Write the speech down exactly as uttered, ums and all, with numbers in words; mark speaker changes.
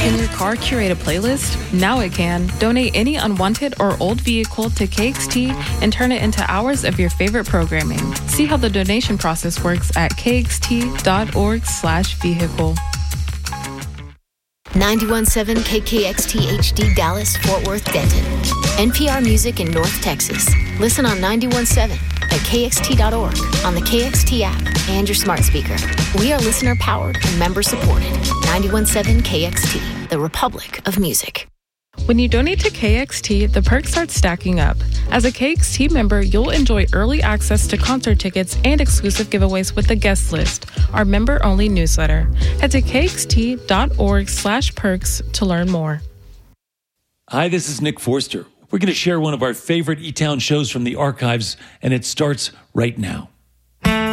Speaker 1: Can your car curate a playlist? Now it can. Donate any unwanted or old vehicle to K X T and turn it into hours of your favorite programming. See how the donation process works at kxt.org slash vehicle.
Speaker 2: ninety-one point seven K K X T H D Dallas, Fort Worth, Denton. N P R Music in North Texas. Listen on ninety-one point seven at K X T dot org, on the K X T app, and your smart speaker. We are listener-powered and member-supported. ninety-one point seven K X T, the Republic of Music.
Speaker 1: When you donate to K X T, the perks start stacking up. As a K X T member, you'll enjoy early access to concert tickets and exclusive giveaways with the guest list, our member-only newsletter. Head to kxt.org slash perks to learn more.
Speaker 3: Hi, this is Nick Forster. We're going to share one of our favorite E-Town shows from the archives, and it starts right now.